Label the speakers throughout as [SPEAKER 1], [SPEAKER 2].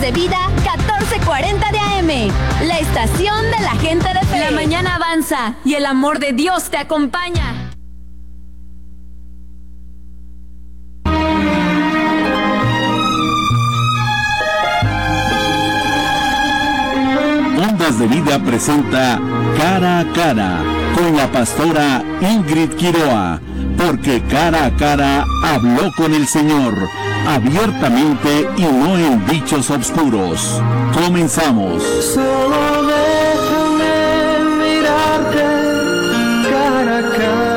[SPEAKER 1] de Vida 1440 de AM, la estación de la gente de fe.
[SPEAKER 2] La mañana avanza y el amor de Dios te acompaña.
[SPEAKER 3] Ondas de Vida presenta Cara a Cara con la pastora Ingrid Quiroa, porque cara a cara habló con el Señor, abiertamente y no en dichos oscuros. Comenzamos.
[SPEAKER 4] Solo déjame mirarte cara a cara.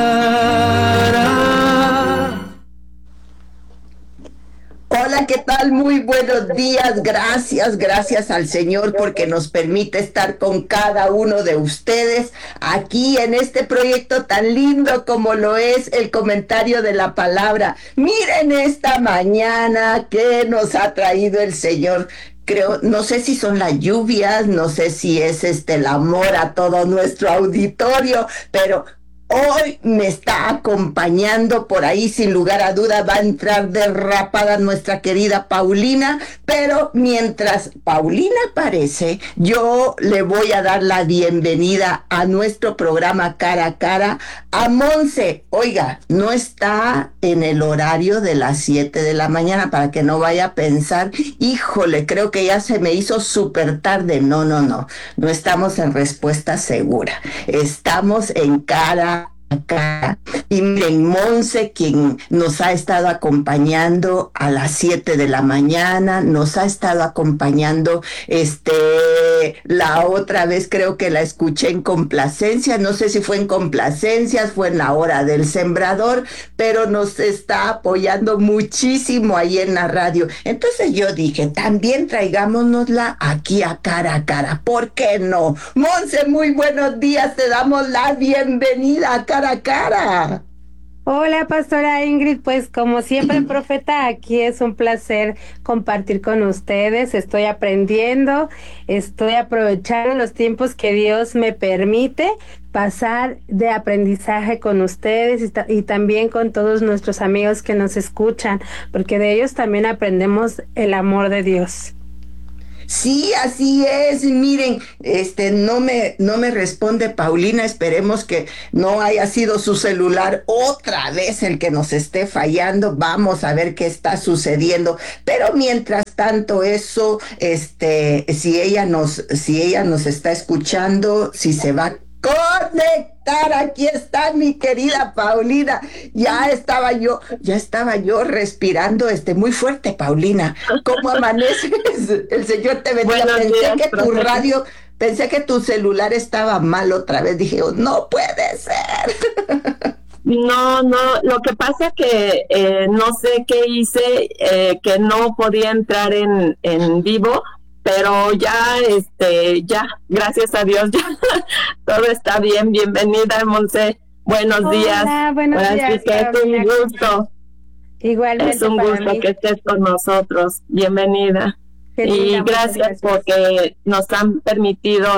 [SPEAKER 5] Hola, ¿qué tal? Muy buenos días. Gracias al Señor porque nos permite estar con cada uno de ustedes aquí en este proyecto tan lindo como lo es el comentario de la palabra. Miren esta mañana que nos ha traído el Señor. Creo, no sé si son las lluvias, no sé si es el amor a todo nuestro auditorio, pero hoy me está acompañando por ahí, sin lugar a duda va a entrar derrapada nuestra querida Paulina, pero mientras Paulina aparece, yo le voy a dar la bienvenida a nuestro programa Cara a Cara a Monse. Oiga, no está en el horario de las 7 de la mañana para que no vaya a pensar, híjole, creo que ya se me hizo súper tarde. No estamos en respuesta segura, estamos en Cara acá. Y miren, Monse, quien nos ha estado acompañando a las 7 de la mañana, nos ha estado acompañando la otra vez, creo que la escuché en Complacencia, no sé si fue en Complacencias, fue en la hora del sembrador, pero nos está apoyando muchísimo ahí en la radio. Entonces yo dije, también traigámonosla aquí a Cara, ¿por qué no? Monse, muy buenos días, te damos la bienvenida a Cara a Cara.
[SPEAKER 6] Hola, pastora Ingrid, pues como siempre, profeta, aquí es un placer compartir con ustedes. Estoy aprendiendo, estoy aprovechando los tiempos que Dios me permite pasar de aprendizaje con ustedes y también con todos nuestros amigos que nos escuchan, porque de ellos también aprendemos el amor de Dios.
[SPEAKER 5] Sí, así es. Miren, no me responde Paulina. Esperemos que no haya sido su celular otra vez el que nos esté fallando. Vamos a ver qué está sucediendo. Pero mientras tanto, eso, si ella nos está escuchando, si se va a conectar, aquí está mi querida Paulina. Ya estaba yo respirando muy fuerte, Paulina. ¿Cómo amaneces? El Señor te bendiga. Pensé que tu celular estaba mal otra vez. Dije, no puede ser.
[SPEAKER 7] No, lo que pasa que no sé qué hice, que no podía entrar en vivo, pero ya, gracias a Dios, ya todo está bien. Bienvenida, Monse. Buenos días.
[SPEAKER 6] Buenos días.
[SPEAKER 7] Es un gusto.
[SPEAKER 6] Igualmente.
[SPEAKER 7] Es un gusto que estés con nosotros. Bienvenida. Y gracias porque nos han permitido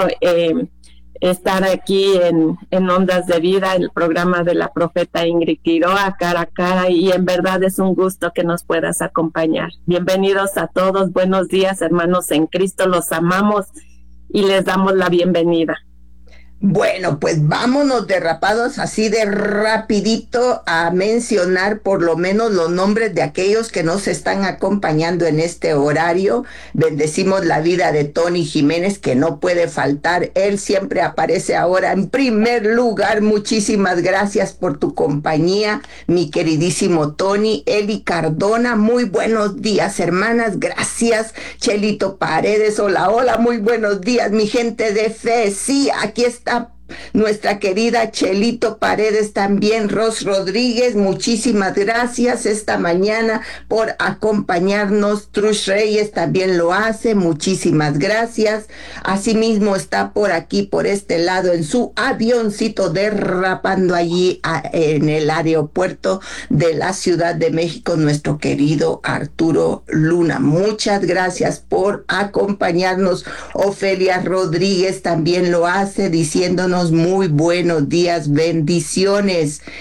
[SPEAKER 7] estar aquí en Ondas de Vida, el programa de la profeta Ingrid Quiroa, Cara a Cara, y en verdad es un gusto que nos puedas acompañar. Bienvenidos a todos, buenos días, hermanos en Cristo, los amamos y les damos la bienvenida.
[SPEAKER 5] Bueno, pues vámonos derrapados así de rapidito a mencionar por lo menos los nombres de aquellos que nos están acompañando en este horario. Bendecimos la vida de Tony Jiménez, que no puede faltar. Él siempre aparece ahora en primer lugar. Muchísimas gracias por tu compañía, mi queridísimo Tony. Eli Cardona, muy buenos días, hermanas. Gracias. Chelito Paredes, hola, muy buenos días, mi gente de fe. Sí, aquí está nuestra querida Chelito Paredes también. Ros Rodríguez, muchísimas gracias esta mañana por acompañarnos. Trush Reyes también lo hace, muchísimas gracias. Asimismo está por aquí, por este lado, en su avioncito derrapando allí en el aeropuerto de la Ciudad de México, nuestro querido Arturo Luna. Muchas gracias por acompañarnos. Ofelia Rodríguez también lo hace, diciéndonos muy buenos días, bendiciones.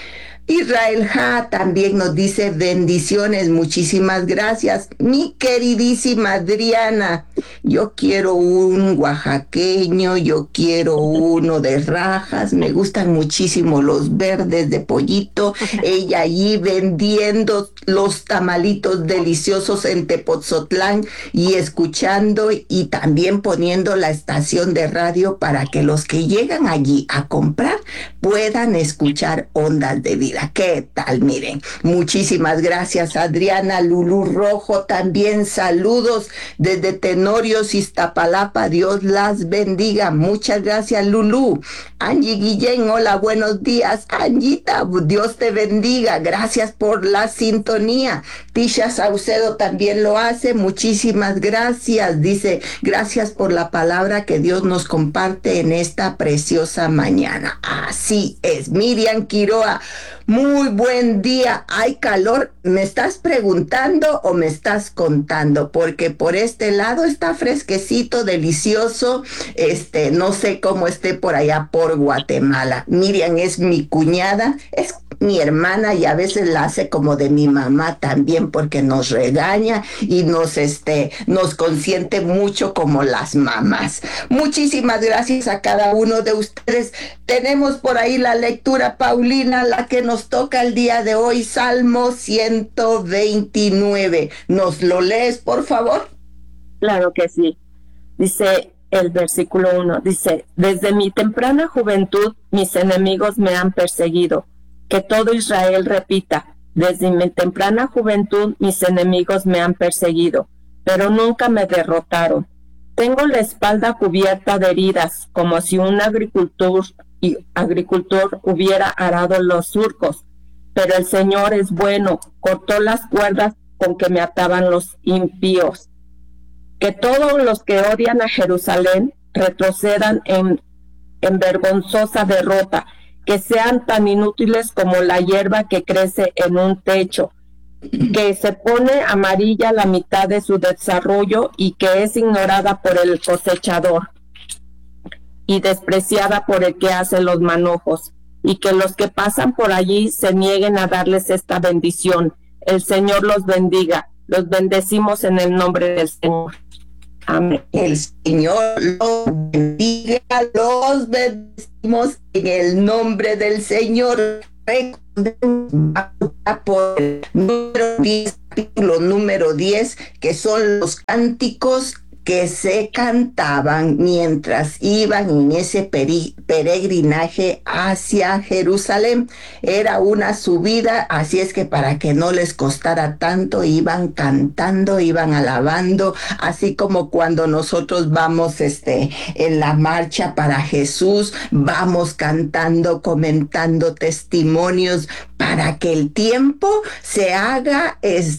[SPEAKER 5] Israel Ja también nos dice bendiciones, muchísimas gracias. Mi queridísima Adriana, yo quiero un oaxaqueño, yo quiero uno de rajas, me gustan muchísimo los verdes de pollito. Ella allí vendiendo los tamalitos deliciosos en Tepoztlán y escuchando y también poniendo la estación de radio para que los que llegan allí a comprar puedan escuchar Ondas de Vida. ¿Qué tal? Miren, muchísimas gracias, Adriana. Lulú Rojo también, saludos desde Tenorios, Iztapalapa, Dios las bendiga. Muchas gracias, Lulú. Angie Guillén, hola, buenos días. Angita, Dios te bendiga, gracias por la sintonía. Tisha Saucedo también lo hace, muchísimas gracias. Dice, gracias por la palabra que Dios nos comparte en esta preciosa mañana. Así es. Miriam Quiroa, muy buen día. ¿Hay calor? ¿Me estás preguntando o me estás contando? Porque por este lado está fresquecito, delicioso. No sé cómo esté por allá por Guatemala. Miriam es mi cuñada, es mi hermana y a veces la hace como de mi mamá también porque nos regaña y nos consiente mucho como las mamás. Muchísimas gracias a cada uno de ustedes. Tenemos por ahí la lectura, Paulina, la que nos toca el día de hoy, Salmo 129. ¿Nos lo lees, por favor?
[SPEAKER 7] Claro que sí. Dice el versículo 1, dice, desde mi temprana juventud mis enemigos me han perseguido. Que todo Israel repita, desde mi temprana juventud mis enemigos me han perseguido, pero nunca me derrotaron. Tengo la espalda cubierta de heridas, como si un agricultor hubiera arado los surcos. Pero el Señor es bueno, cortó las cuerdas con que me ataban los impíos. Que todos los que odian a Jerusalén retrocedan en vergonzosa derrota, que sean tan inútiles como la hierba que crece en un techo, que se pone amarilla la mitad de su desarrollo y que es ignorada por el cosechador y despreciada por el que hace los manojos, y que los que pasan por allí se nieguen a darles esta bendición. El Señor los bendiga. Los bendecimos en el nombre del Señor. Amén.
[SPEAKER 5] El Señor los bendiga, los bendecimos en el nombre del Señor. Por el número 10, capítulo número 10, que son los cánticos que se cantaban mientras iban en ese peregrinaje hacia Jerusalén. Era una subida, así es que para que no les costara tanto, iban cantando, iban alabando, así como cuando nosotros vamos en la marcha para Jesús, vamos cantando, comentando testimonios para que el tiempo se haga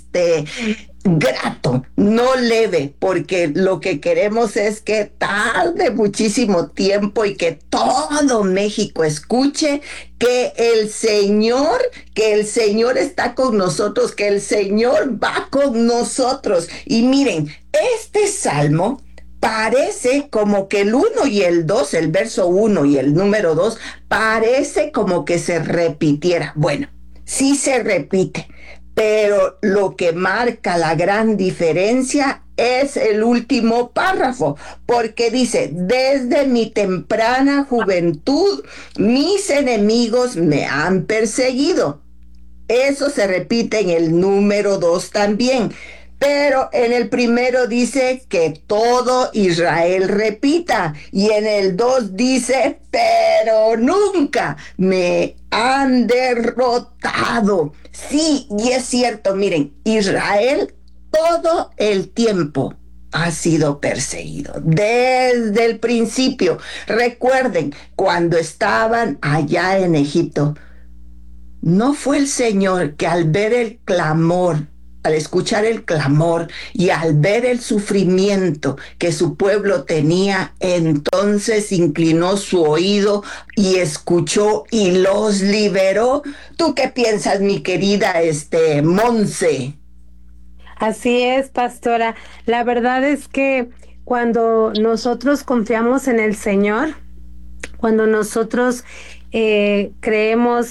[SPEAKER 5] grato, no leve, porque lo que queremos es que tarde muchísimo tiempo y que todo México escuche que el Señor está con nosotros, que el Señor va con nosotros. Y miren, este salmo parece como que el 1 y el 2, el verso 1 y el número 2, parece como que se repitiera. Bueno, sí se repite, pero lo que marca la gran diferencia es el último párrafo, porque dice, desde mi temprana juventud, mis enemigos me han perseguido. Eso se repite en el número 2 también, pero en el primero dice que todo Israel repita, y en el 2 dice, pero nunca me han derrotado. Sí, y es cierto, miren, Israel todo el tiempo ha sido perseguido, desde el principio. Recuerden, cuando estaban allá en Egipto, no fue el Señor que al ver el clamor, al escuchar el clamor y al ver el sufrimiento que su pueblo tenía, entonces inclinó su oído y escuchó y los liberó. ¿Tú qué piensas, mi querida Monse?
[SPEAKER 6] Así es, pastora. La verdad es que cuando nosotros confiamos en el Señor, cuando nosotros creemos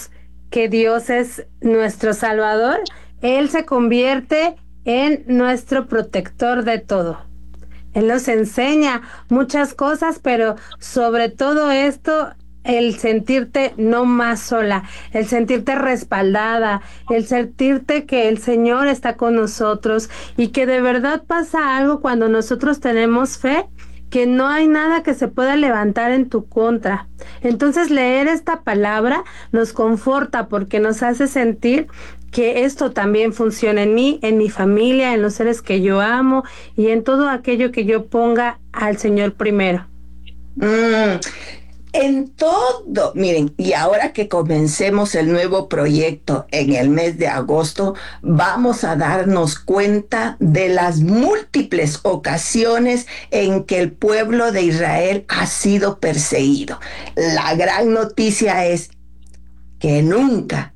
[SPEAKER 6] que Dios es nuestro Salvador, Él se convierte en nuestro protector de todo. Él nos enseña muchas cosas, pero sobre todo esto, el sentirte no más sola, el sentirte respaldada, el sentirte que el Señor está con nosotros y que de verdad pasa algo cuando nosotros tenemos fe, que no hay nada que se pueda levantar en tu contra. Entonces leer esta palabra nos conforta porque nos hace sentir que esto también funciona en mí, en mi familia, en los seres que yo amo y en todo aquello que yo ponga al Señor primero.
[SPEAKER 5] En todo, miren, y ahora que comencemos el nuevo proyecto en el mes de agosto, vamos a darnos cuenta de las múltiples ocasiones en que el pueblo de Israel ha sido perseguido. La gran noticia es que nunca,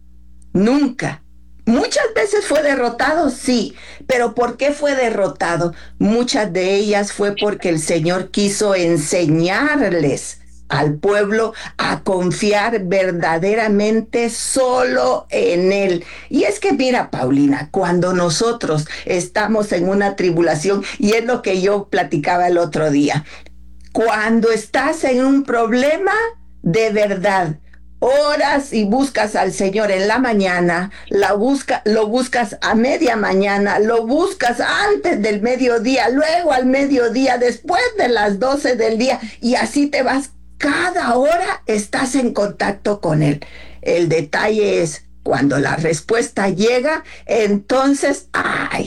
[SPEAKER 5] muchas veces fue derrotado, sí, pero ¿por qué fue derrotado? Muchas de ellas fue porque el Señor quiso enseñarles al pueblo a confiar verdaderamente solo en Él. Y es que mira, Paulina, cuando nosotros estamos en una tribulación, y es lo que yo platicaba el otro día, cuando estás en un problema de verdad, oras y buscas al Señor en la mañana, lo buscas a media mañana, lo buscas antes del mediodía, luego al mediodía, después de las 12 del día, y así te vas. Cada hora estás en contacto con Él. El detalle es cuando la respuesta llega, entonces, ay,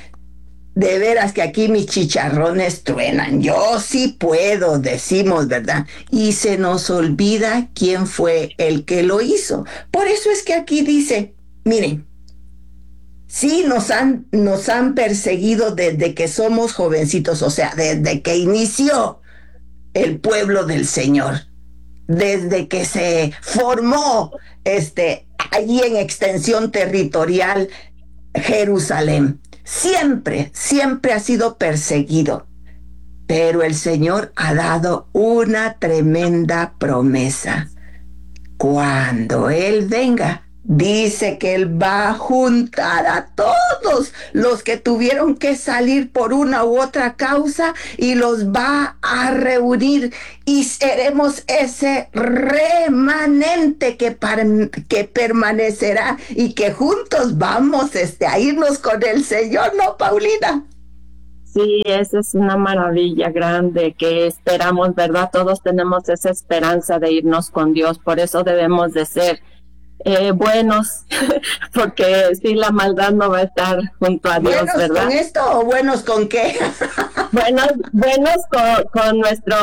[SPEAKER 5] de veras que aquí mis chicharrones truenan. Yo sí puedo, decimos, ¿verdad? Y se nos olvida quién fue el que lo hizo. Por eso es que aquí dice, miren, sí nos han perseguido desde que somos jovencitos, o sea, desde que inició el pueblo del Señor, desde que se formó allí en extensión territorial Jerusalén. Siempre ha sido perseguido, pero el Señor ha dado una tremenda promesa. Cuando Él venga, dice que Él va a juntar a todos los que tuvieron que salir por una u otra causa y los va a reunir y seremos ese remanente que permanecerá y que juntos vamos a irnos con el Señor, ¿no, Paulina?
[SPEAKER 7] Sí, esa es una maravilla grande que esperamos, ¿verdad? Todos tenemos esa esperanza de irnos con Dios, por eso debemos de ser buenos, porque si la maldad no va a estar junto a Dios,
[SPEAKER 5] ¿buenos
[SPEAKER 7] ¿verdad?
[SPEAKER 5] con esto o buenos con qué?
[SPEAKER 7] buenos con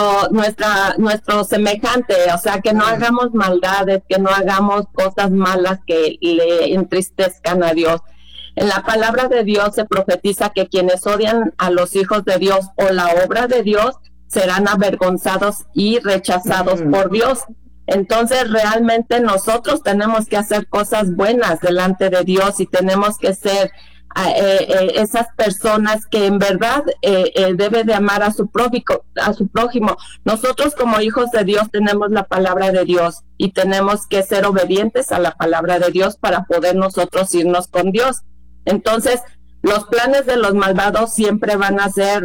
[SPEAKER 7] nuestro semejante, o sea, que no hagamos maldades, que no hagamos cosas malas que le entristezcan a Dios. En la palabra de Dios se profetiza que quienes odian a los hijos de Dios o la obra de Dios serán avergonzados y rechazados por Dios. Entonces realmente nosotros tenemos que hacer cosas buenas delante de Dios y tenemos que ser esas personas que en verdad debe de amar a su prójimo. Nosotros como hijos de Dios tenemos la palabra de Dios y tenemos que ser obedientes a la palabra de Dios para poder nosotros irnos con Dios. Entonces los planes de los malvados siempre van a ser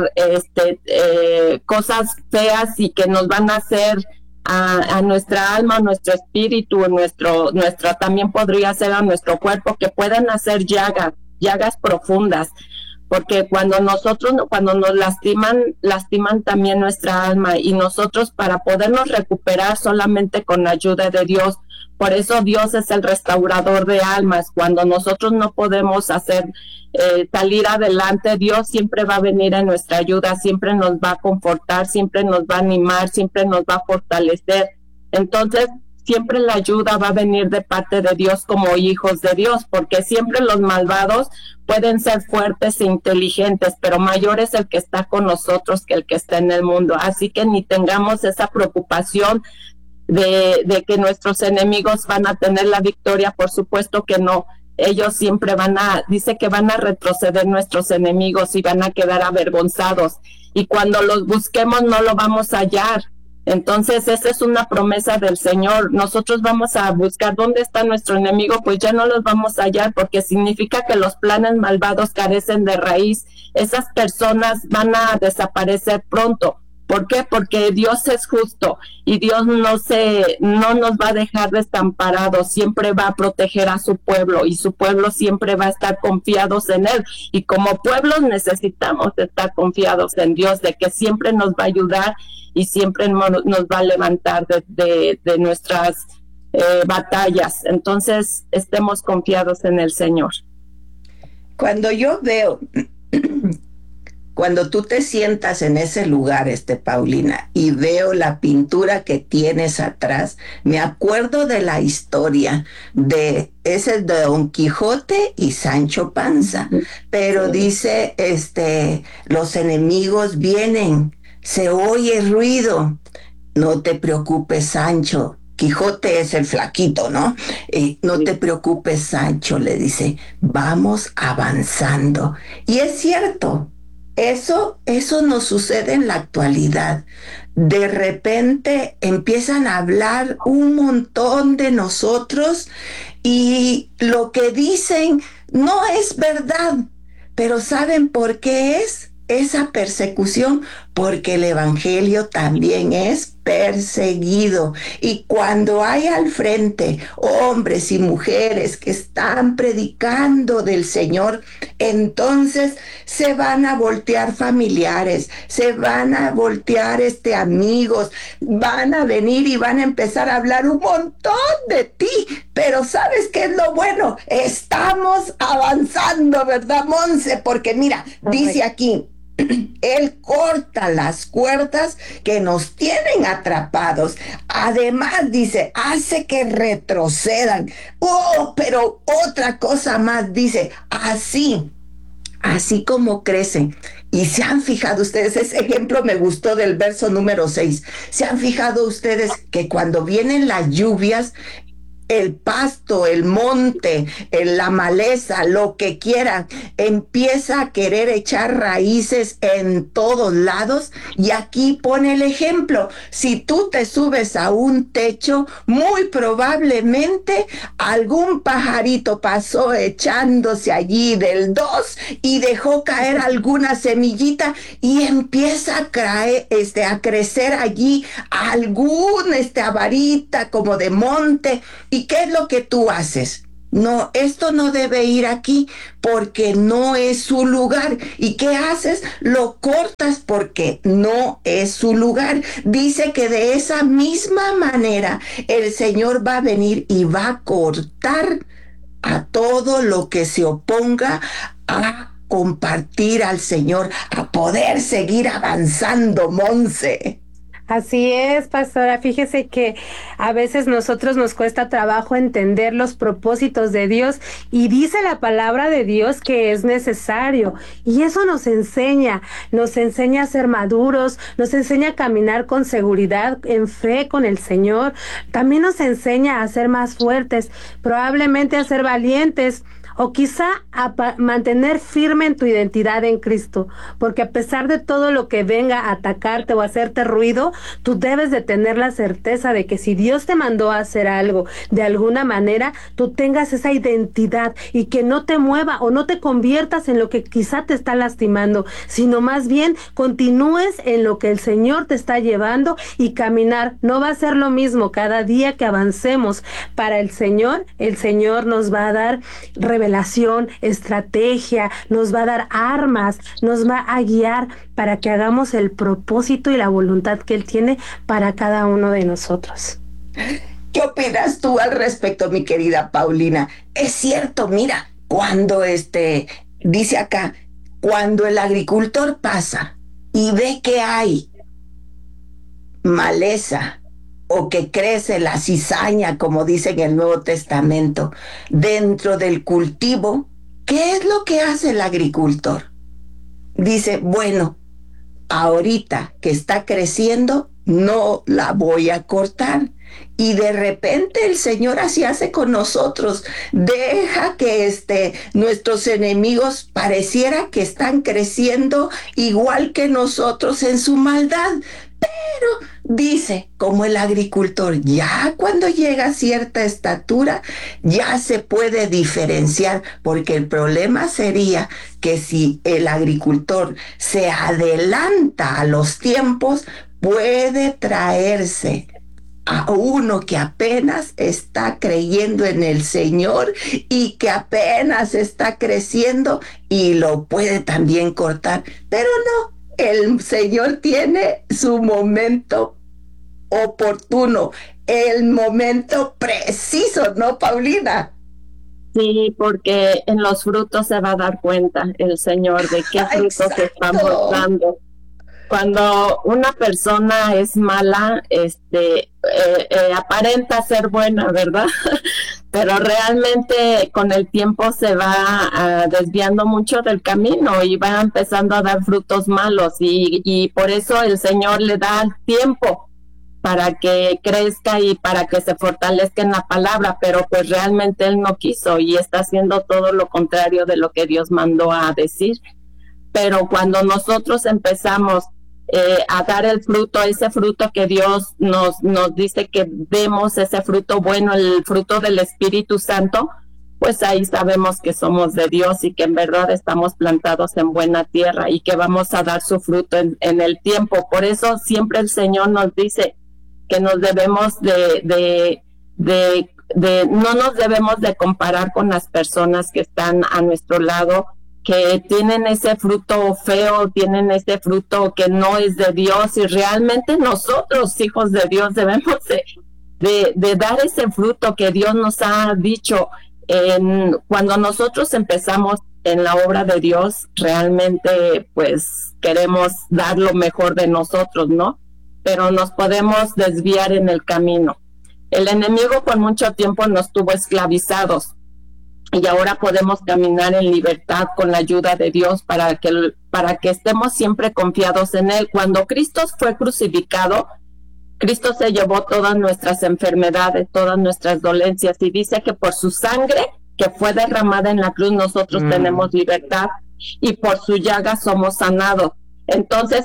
[SPEAKER 7] cosas feas y que nos van a hacer a nuestra alma, a nuestro espíritu, nuestra también podría ser a nuestro cuerpo, que puedan hacer llagas profundas, porque cuando nos lastiman también nuestra alma, y nosotros para podernos recuperar solamente con la ayuda de Dios. Por eso Dios es el restaurador de almas. Cuando nosotros no podemos salir adelante, Dios siempre va a venir en nuestra ayuda, siempre nos va a confortar, siempre nos va a animar, siempre nos va a fortalecer. Entonces, siempre la ayuda va a venir de parte de Dios como hijos de Dios, porque siempre los malvados pueden ser fuertes e inteligentes, pero mayor es el que está con nosotros que el que está en el mundo. Así que ni tengamos esa preocupación de que nuestros enemigos van a tener la victoria. Por supuesto que no. Ellos siempre dice que van a retroceder nuestros enemigos y van a quedar avergonzados. Y cuando los busquemos no lo vamos a hallar. Entonces, esa es una promesa del Señor. Nosotros vamos a buscar dónde está nuestro enemigo, pues ya no los vamos a hallar, porque significa que los planes malvados carecen de raíz. Esas personas van a desaparecer pronto. ¿Por qué? Porque Dios es justo y Dios no nos va a dejar desamparados, siempre va a proteger a su pueblo y su pueblo siempre va a estar confiados en Él. Y como pueblos necesitamos estar confiados en Dios, de que siempre nos va a ayudar y siempre nos va a levantar de nuestras batallas. Entonces, estemos confiados en el Señor.
[SPEAKER 5] Cuando yo veo... Cuando tú te sientas en ese lugar, Paulina, y veo la pintura que tienes atrás, me acuerdo de la historia de ese de Don Quijote y Sancho Panza. Pero dice, los enemigos vienen, se oye ruido. No te preocupes, Sancho. Quijote es el flaquito, ¿no? No te preocupes, Sancho, le dice, vamos avanzando. Y es cierto. Eso nos sucede en la actualidad. De repente empiezan a hablar un montón de nosotros y lo que dicen no es verdad. Pero ¿saben por qué es esa persecución? Porque el evangelio también es perseguido. Y cuando hay al frente hombres y mujeres que están predicando del Señor, entonces se van a voltear familiares, se van a voltear amigos, van a venir y van a empezar a hablar un montón de ti. Pero ¿sabes qué es lo bueno? Estamos avanzando, ¿verdad, Monse? Porque mira, dice aquí, Él corta las cuerdas que nos tienen atrapados. Además, dice, hace que retrocedan. Oh, pero otra cosa más, dice, así como crecen. Y se han fijado ustedes, ese ejemplo me gustó del verso número 6. Se han fijado ustedes que cuando vienen las lluvias, el pasto, el monte, la maleza, lo que quieran, empieza a querer echar raíces en todos lados. Y aquí pone el ejemplo. Si tú te subes a un techo, muy probablemente algún pajarito pasó echándose allí del 2 y dejó caer alguna semillita y empieza a crecer allí algún varita como de monte. ¿Y qué es lo que tú haces? No, esto no debe ir aquí porque no es su lugar. ¿Y qué haces? Lo cortas porque no es su lugar. Dice que de esa misma manera el Señor va a venir y va a cortar a todo lo que se oponga a compartir al Señor, a poder seguir avanzando, Monse.
[SPEAKER 6] Así es, pastora. Fíjese que a veces nosotros nos cuesta trabajo entender los propósitos de Dios y dice la palabra de Dios que es necesario y eso nos enseña a ser maduros, nos enseña a caminar con seguridad, en fe con el Señor. También nos enseña a ser más fuertes, probablemente a ser valientes, o quizá a mantener firme en tu identidad en Cristo, porque a pesar de todo lo que venga a atacarte o a hacerte ruido, tú debes de tener la certeza de que si Dios te mandó a hacer algo, de alguna manera, tú tengas esa identidad y que no te mueva o no te conviertas en lo que quizá te está lastimando, sino más bien continúes en lo que el Señor te está llevando y caminar. No va a ser lo mismo cada día que avancemos para el Señor nos va a dar revelación, estrategia, nos va a dar armas, nos va a guiar para que hagamos el propósito y la voluntad que Él tiene para cada uno de nosotros.
[SPEAKER 5] ¿Qué opinas tú al respecto, mi querida Paulina? Es cierto, mira, cuando dice acá, cuando el agricultor pasa y ve que hay maleza, o que crece la cizaña, como dice en el Nuevo Testamento, dentro del cultivo, ¿qué es lo que hace el agricultor? Dice, bueno, ahorita que está creciendo, no la voy a cortar. Y de repente el Señor así hace con nosotros, deja que nuestros enemigos pareciera que están creciendo igual que nosotros en su maldad, pero dice, como el agricultor, ya cuando llega a cierta estatura, ya se puede diferenciar, porque el problema sería que si el agricultor se adelanta a los tiempos, puede traerse a uno que apenas está creyendo en el Señor y que apenas está creciendo y lo puede también cortar. Pero no, el Señor tiene su momento oportuno, el momento preciso, ¿no, Paulina?
[SPEAKER 7] Sí, porque en los frutos se va a dar cuenta el Señor de qué frutos estamos dando. Cuando una persona es mala, aparenta ser buena, ¿verdad? Pero realmente con el tiempo se va desviando mucho del camino y va empezando a dar frutos malos, y por eso el Señor le da tiempo para que crezca y para que se fortalezca en la palabra, pero pues realmente él no quiso y está haciendo todo lo contrario de lo que Dios mandó a decir. Pero cuando nosotros empezamos a dar el fruto, ese fruto que Dios nos dice que demos, ese fruto bueno, el fruto del Espíritu Santo, pues ahí sabemos que somos de Dios y que en verdad estamos plantados en buena tierra y que vamos a dar su fruto en el tiempo. Por eso siempre el Señor nos dice que nos debemos no nos debemos de comparar con las personas que están a nuestro lado, que tienen ese fruto feo, tienen ese fruto que no es de Dios, y realmente nosotros, hijos de Dios, debemos de dar ese fruto que Dios nos ha dicho. Cuando nosotros empezamos en la obra de Dios, realmente pues queremos dar lo mejor de nosotros, ¿no? Pero nos podemos desviar en el camino. El enemigo por mucho tiempo nos tuvo esclavizados y ahora podemos caminar en libertad con la ayuda de Dios para que estemos siempre confiados en Él. Cuando Cristo fue crucificado, Cristo se llevó todas nuestras enfermedades, todas nuestras dolencias, y dice que por su sangre que fue derramada en la cruz nosotros tenemos libertad, y por su llaga somos sanados. Entonces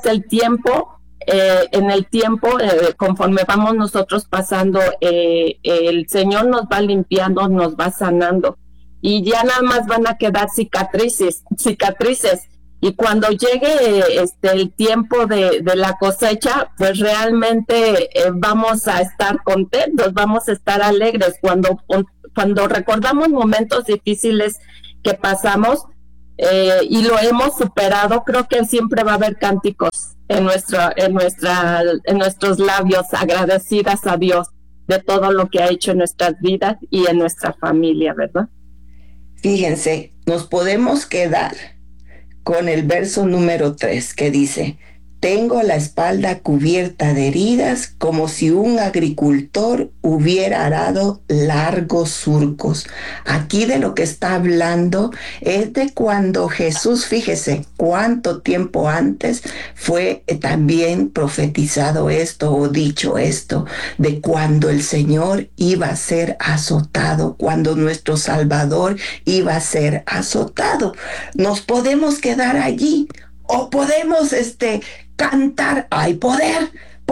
[SPEAKER 7] en el tiempo, conforme vamos nosotros pasando, el Señor nos va limpiando, nos va sanando, y ya nada más van a quedar cicatrices, y cuando llegue el tiempo de la cosecha, pues realmente vamos a estar contentos, vamos a estar alegres. Cuando recordamos momentos difíciles que pasamos y lo hemos superado, creo que siempre va a haber cánticos en nuestros labios, agradecidas a Dios de todo lo que ha hecho en nuestras vidas y en nuestra familia, ¿verdad?
[SPEAKER 5] Fíjense, nos podemos quedar con el verso número 3 que dice: tengo la espalda cubierta de heridas, como si un agricultor hubiera arado largos surcos. Aquí de lo que está hablando es de cuando Jesús, fíjese cuánto tiempo antes fue también profetizado esto o dicho esto, de cuando el Señor iba a ser azotado, cuando nuestro Salvador iba a ser azotado. Nos podemos quedar allí o podemos cantar: hay poder,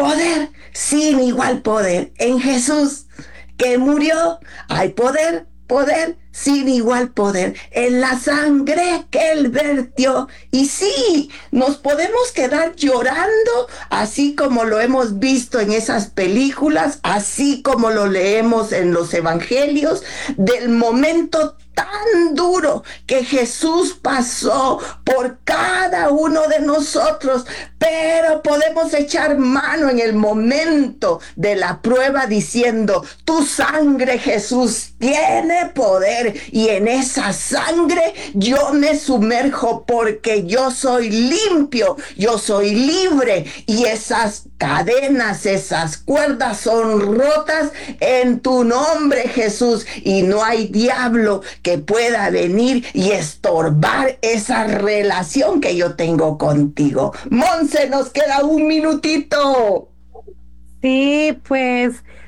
[SPEAKER 5] sin igual poder en Jesús que murió. Hay poder, sin igual poder en la sangre que Él vertió. Y sí, nos podemos quedar llorando, así como lo hemos visto en esas películas, así como lo leemos en los evangelios, del momento tan duro que Jesús pasó por cada uno de nosotros, pero podemos echar mano en el momento de la prueba diciendo: tu sangre, Jesús, tiene poder, y en esa sangre yo me sumerjo, porque yo soy limpio, yo soy libre, y esas cadenas, esas cuerdas son rotas en tu nombre, Jesús, y no hay diablo que pueda venir y estorbar esa relación que yo tengo contigo. Monse, nos queda un minutito.
[SPEAKER 6] Sí, pues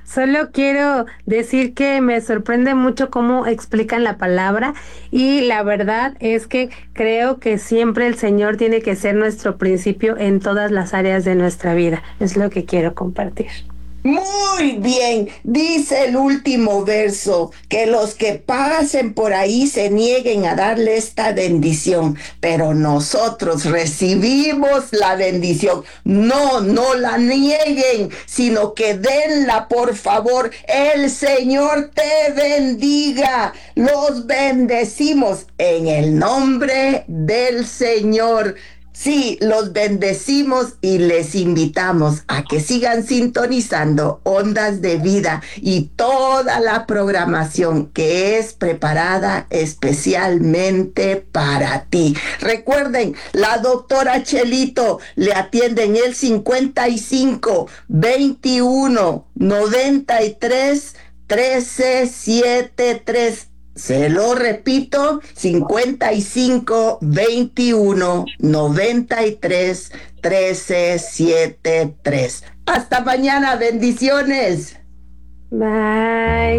[SPEAKER 6] Solo quiero decir que me sorprende mucho cómo explican la palabra y la verdad es que creo que siempre el Señor tiene que ser nuestro principio en todas las áreas de nuestra vida. Es lo que quiero compartir.
[SPEAKER 5] Muy bien, dice el último verso, que los que pasen por ahí se nieguen a darle esta bendición, pero nosotros recibimos la bendición. No la nieguen, sino que denla, por favor. El Señor te bendiga. Los bendecimos en el nombre del Señor. Sí, los bendecimos y les invitamos a que sigan sintonizando Ondas de Vida y toda la programación que es preparada especialmente para ti. Recuerden, la doctora Chelito le atiende en el 55 21 93 13 73. Se lo repito, 55 21 93 13 73. Hasta mañana, bendiciones.
[SPEAKER 6] Bye.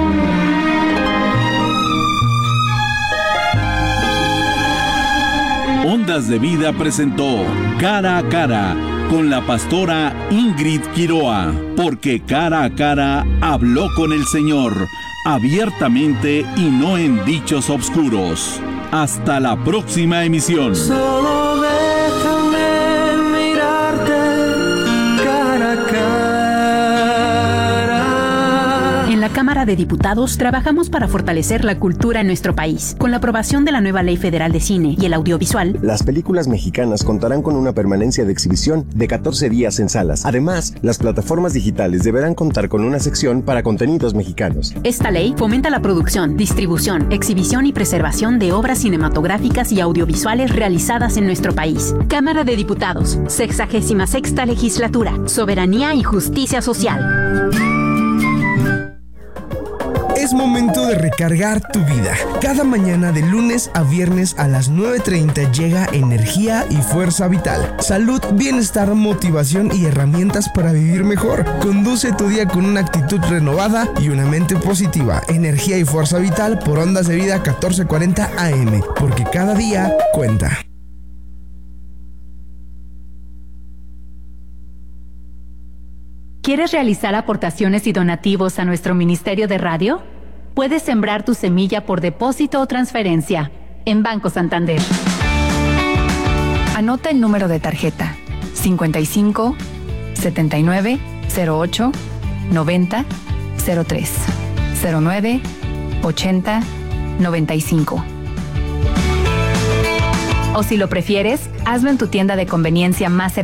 [SPEAKER 3] Ondas de Vida presentó Cara a Cara con la pastora Ingrid Quiroa, porque cara a cara habló con el Señor, abiertamente y no en dichos obscuros. Hasta la próxima emisión.
[SPEAKER 4] Solo déjame mirarte cara a cara.
[SPEAKER 8] En la Cámara de Diputados trabajamos para fortalecer la cultura en nuestro país. Con la aprobación de la nueva Ley Federal de Cine y el Audiovisual,
[SPEAKER 9] las películas mexicanas contarán con una permanencia de exhibición de 14 días en salas. Además, las plataformas digitales deberán contar con una sección para contenidos mexicanos.
[SPEAKER 8] Esta ley fomenta la producción, distribución, exhibición y preservación de obras cinematográficas y audiovisuales realizadas en nuestro país. Cámara de Diputados, 66ª Legislatura, Soberanía y Justicia Social.
[SPEAKER 10] Es momento de recargar tu vida. Cada mañana de lunes a viernes a las 9:30 llega energía y fuerza vital. Salud, bienestar, motivación y herramientas para vivir mejor. Conduce tu día con una actitud renovada y una mente positiva. Energía y fuerza vital por Ondas de Vida 1440 AM, porque cada día cuenta.
[SPEAKER 2] ¿Quieres realizar aportaciones y donativos a nuestro Ministerio de Radio? Puedes sembrar tu semilla por depósito o transferencia en Banco Santander.
[SPEAKER 11] Anota el número de tarjeta 55 79 08 90 03 09 80 95.
[SPEAKER 2] O si lo prefieres, hazlo en tu tienda de conveniencia más cercana.